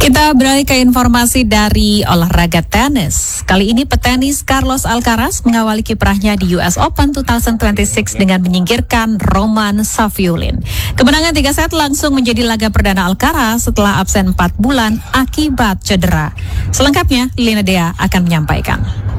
Kita beralih ke informasi dari olahraga tenis. Kali ini petenis Carlos Alcaraz mengawali kiprahnya di US Open 2026 dengan menyingkirkan Roman Safiullin. Kemenangan 3 set langsung menjadi laga perdana Alcaraz setelah absen 4 bulan akibat cedera. Selengkapnya, Lina Dea akan menyampaikan.